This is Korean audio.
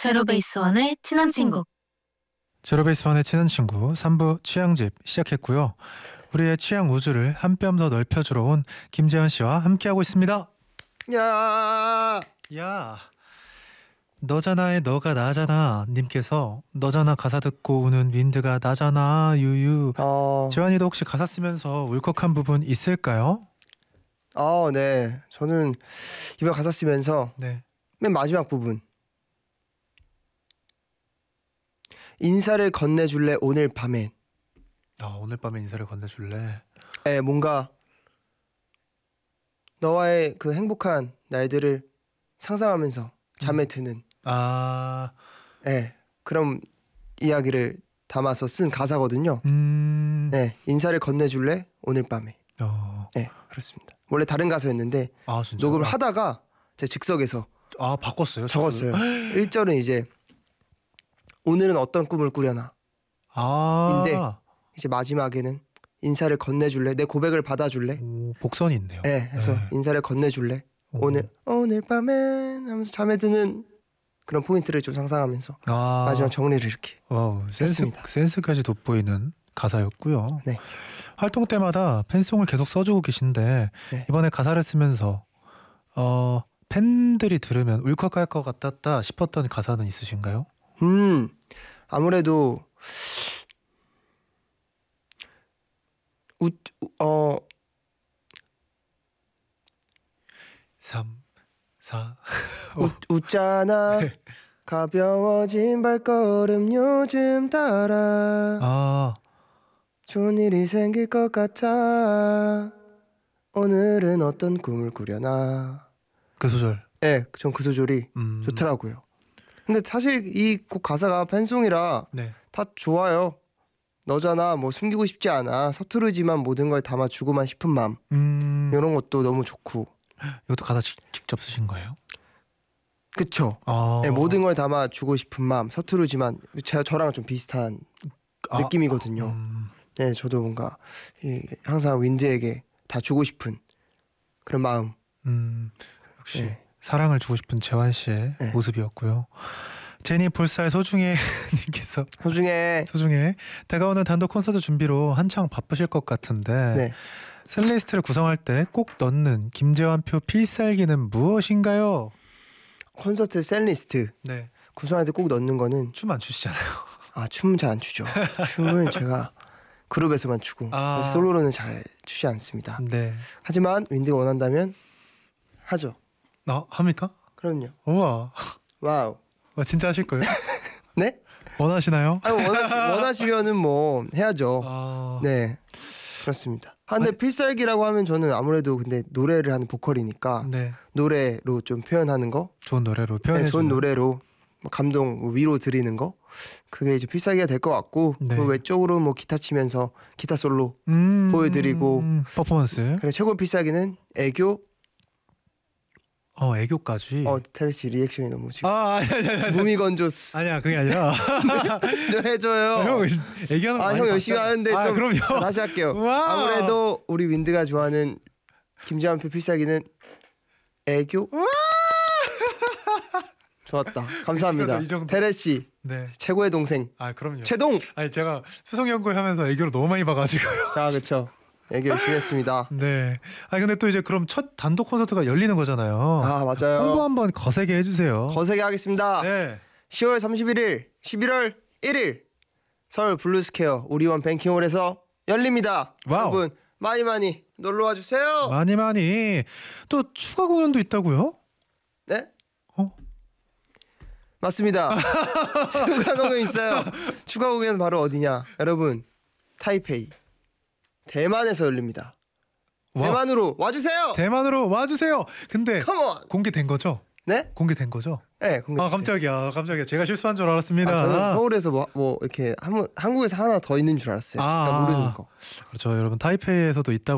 제로베이스원의 친한 친구. 제로베이스원의 친한 친구 3부 취향집 시작했고요. 우리의 취향 우주를 한 뼘 더 넓혀주러 온 김재현 씨와 함께하고 있습니다. 야 너잖아의 너가 나잖아 님께서 너잖아 가사 듣고 우는 윈드가 나잖아 유유. 재환이도 혹시 가사 쓰면서 울컥한 부분 있을까요? 네. 저는 이번 가사 쓰면서 네. 맨 마지막 부분 인사를 건네줄래 오늘 밤엔. 오늘 밤에 인사를 건네줄래. 뭔가 너와의 그 행복한 날들을 상상하면서 잠에 드는 그런 이야기를 담아서 쓴 가사거든요. 인사를 건네줄래 오늘 밤에. 그렇습니다. 원래 다른 가사였는데 녹음을 하다가 제 즉석에서 바꿨어요? 적었어요. 1절은 이제 오늘은 어떤 꿈을 꾸려나 인데 이제 마지막에는 인사를 건네줄래, 내 고백을 받아줄래. 복선이 있네요. 그래서 인사를 건네줄래 오늘 밤엔 하면서 잠에 드는 그런 포인트를 좀 상상하면서 마지막 정리를 이렇게 했습니다. 센스까지 돋보이는 가사였고요. 네. 활동 때마다 팬송을 계속 써주고 계신데 이번에 가사를 쓰면서 팬들이 들으면 울컥할 것 같았다 싶었던 가사는 있으신가요? 아무래도 3, 4 웃잖아 가벼워진 발걸음 요즘 따라 좋은 일이 생길 것 같아 오늘은 어떤 꿈을 꾸려나. 그 소절. 전 그 소절이 좋더라고요. 근데 사실 이 곡 가사가 팬송이라 다 좋아요. 너잖아 뭐 숨기고 싶지 않아 서투르지만 모든 걸 담아주고만 싶은 마음 이런 것도 너무 좋고. 이것도 가사 직접 쓰신 거예요? 그쵸. 모든 걸 담아주고 싶은 마음 서투르지만 저랑 좀 비슷한 느낌이거든요. 저도 뭔가 항상 윈드에게 다 주고 싶은 그런 마음. 역시 사랑을 주고 싶은 재환 씨의 모습이었고요. 제니 볼살 소중해 님께서 소중해 다가오는 단독 콘서트 준비로 한창 바쁘실 것 같은데 셀리스트를 구성할 때 꼭 넣는 김재환표 필살기는 무엇인가요? 콘서트 셀리스트 구성할 때 꼭 넣는 거는 춤 안 추시잖아요. 춤은 잘 안 추죠. 춤은 제가 그룹에서만 추고 솔로로는 잘 추지 않습니다. 하지만 윈드가 원한다면 하죠. 합니까? 그럼요. 우와. 와우. 진짜 하실 거예요? 네? 원하시나요? 원하시면은 뭐 해야죠. 네, 그렇습니다. 근데 필살기라고 하면 저는 아무래도 근데 노래를 하는 보컬이니까 노래로 좀 표현하는 거, 좋은 노래로 표현해 좋은 노래로 감동 위로 드리는 거, 그게 이제 필살기가 될 것 같고 그 외적으로 뭐 기타 치면서 기타 솔로 보여드리고 퍼포먼스. 그래 최고 필살기는 애교. 애교까지. 테리 씨 리액션이 너무 지금. 아니. 무미건조스. 아니야 그게 아니라. 저 해줘요. 형 애교하는 거 형 열심히 하는데 좀 그럼요. 다시 할게요. 아무래도 우리 윈드가 좋아하는 김재환표 필살기는 애교. 좋았다. 감사합니다. 테레 씨 최고의 동생. 그럼요. 최동. 제가 수성 연구하면서 애교를 너무 많이 봐가지고요. 그렇죠. 애교 열심히 했습니다. 근데 또 이제 그럼 첫 단독 콘서트가 열리는 거잖아요. 맞아요. 홍보 한번 거세게 해주세요. 거세게 하겠습니다. 10월 31일, 11월 1일 서울 블루스퀘어 우리원 뱅킹홀에서 열립니다. 여러분 많이 놀러와 주세요. 많이. 또 추가 공연도 있다고요? 네? 맞습니다. 추가 공연 있어요. 추가 공연은 바로 어디냐? 여러분 타이페이 대만에서 열립니다. 대만으로 와주세요. 근데 공개된 거죠? 네? 공개된 거죠? 네, 공개됐어요. 깜짝이야. 제가 실수한 줄 알았습니다. 저는 서울에서 뭐 이렇게 한국에서 하나 더 있는 줄 알았어요. 그러니까 모르는 거. 그렇죠. 여러분 타이페이에서도 있다고